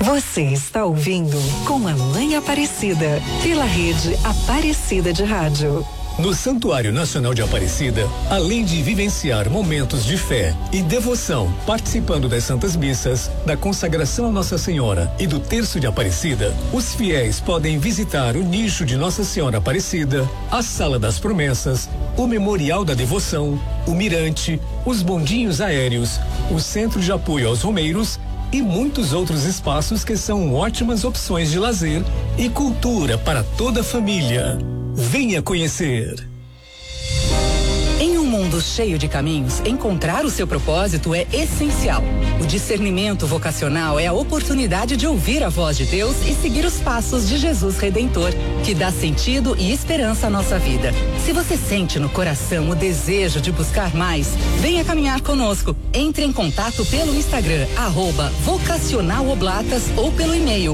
Você está ouvindo Com a Mãe Aparecida, pela rede Aparecida de Rádio. No Santuário Nacional de Aparecida, além de vivenciar momentos de fé e devoção, participando das Santas Missas, da consagração a Nossa Senhora e do Terço de Aparecida, os fiéis podem visitar o nicho de Nossa Senhora Aparecida, a Sala das Promessas, o Memorial da Devoção, o Mirante, os bondinhos aéreos, o Centro de Apoio aos Romeiros e muitos outros espaços que são ótimas opções de lazer e cultura para toda a família. Venha conhecer. Em um mundo cheio de caminhos, encontrar o seu propósito é essencial. O discernimento vocacional é a oportunidade de ouvir a voz de Deus e seguir os passos de Jesus Redentor, que dá sentido e esperança à nossa vida. Se você sente no coração o desejo de buscar mais, venha caminhar conosco. Entre em contato pelo Instagram, @vocacionaloblatas ou pelo e-mail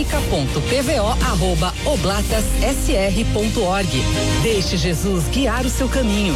comunica.pvo@oblatasSR.org. Deixe Jesus guiar o seu caminho.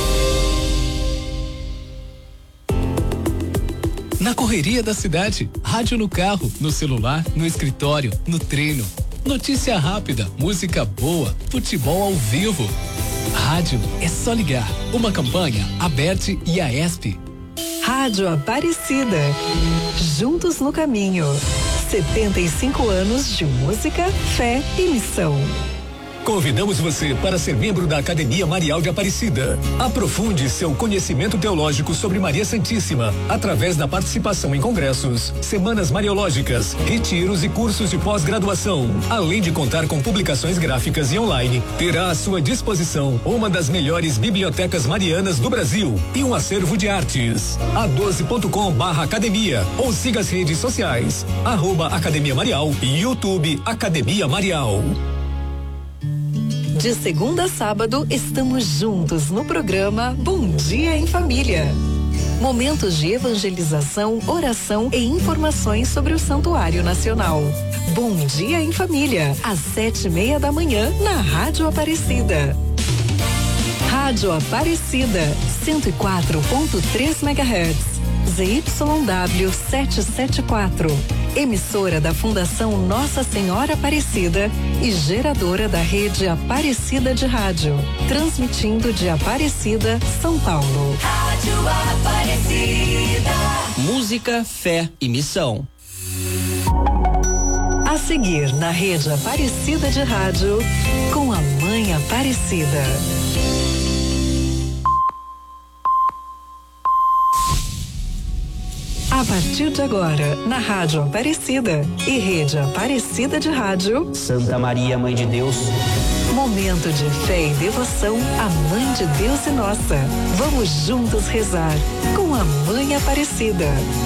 Na correria da cidade, rádio no carro, no celular, no escritório, no treino. Notícia rápida, música boa, futebol ao vivo. Rádio é só ligar. Uma campanha Aberte e Aesp. Rádio Aparecida. Juntos no caminho. 75 anos de música, fé e missão. Convidamos você para ser membro da Academia Marial de Aparecida. Aprofunde seu conhecimento teológico sobre Maria Santíssima através da participação em congressos, semanas mariológicas, retiros e cursos de pós-graduação. Além de contar com publicações gráficas e online, terá à sua disposição uma das melhores bibliotecas marianas do Brasil e um acervo de artes. a12.com/academia ou siga as redes sociais @Academia Marial e YouTube Academia Marial. De segunda a sábado, estamos juntos no programa Bom Dia em Família. Momentos de evangelização, oração e informações sobre o Santuário Nacional. Bom Dia em Família, às 7:30 da manhã, na Rádio Aparecida. Rádio Aparecida, 104.3 MHz. ZYW 774. Emissora da Fundação Nossa Senhora Aparecida e geradora da rede Aparecida de Rádio. Transmitindo de Aparecida, São Paulo. Rádio Aparecida. Música, fé e missão. A seguir na rede Aparecida de Rádio, com a Mãe Aparecida. A partir de agora, na Rádio Aparecida e Rede Aparecida de Rádio, Santa Maria, Mãe de Deus. Momento de fé e devoção à Mãe de Deus e nossa. Vamos juntos rezar com a Mãe Aparecida.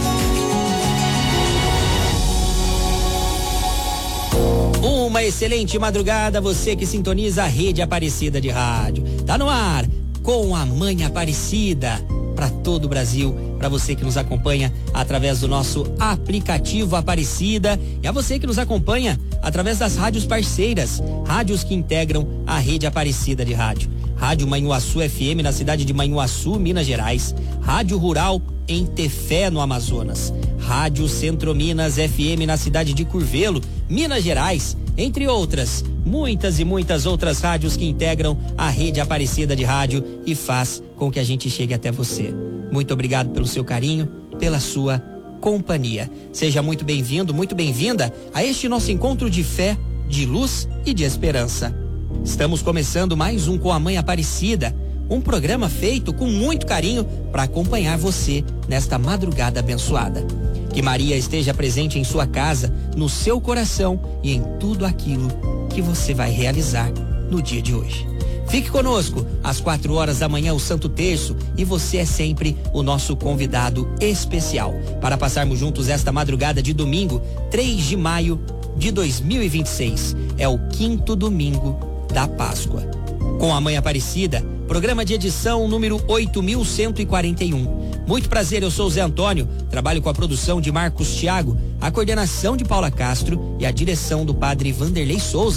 Uma excelente madrugada, você que sintoniza a Rede Aparecida de Rádio. Tá no ar com a Mãe Aparecida para todo o Brasil, para você que nos acompanha através do nosso aplicativo Aparecida e a você que nos acompanha através das rádios parceiras, rádios que integram a Rede Aparecida de Rádio. Rádio Manhuaçu FM na cidade de Manhuaçu, Minas Gerais, Rádio Rural em Tefé, no Amazonas, Rádio Centro Minas FM na cidade de Curvelo, Minas Gerais, entre outras, muitas e muitas outras rádios que integram a Rede Aparecida de Rádio e faz com que a gente chegue até você. Muito obrigado pelo seu carinho, pela sua companhia. Seja muito bem-vindo, muito bem-vinda a este nosso encontro de fé, de luz e de esperança. Estamos começando mais um Com a Mãe Aparecida, um programa feito com muito carinho para acompanhar você nesta madrugada abençoada. Que Maria esteja presente em sua casa, no seu coração e em tudo aquilo que você vai realizar no dia de hoje. Fique conosco, às 4 da manhã, o Santo Terço, e você é sempre o nosso convidado especial para passarmos juntos esta madrugada de domingo, 3 de maio de 2026. É o 5º domingo da Páscoa. Com a Mãe Aparecida, programa de edição número 8141. Muito prazer, eu sou o Zé Antônio, trabalho com a produção de Marcos Thiago, a coordenação de Paula Castro e a direção do padre Vanderlei Souza.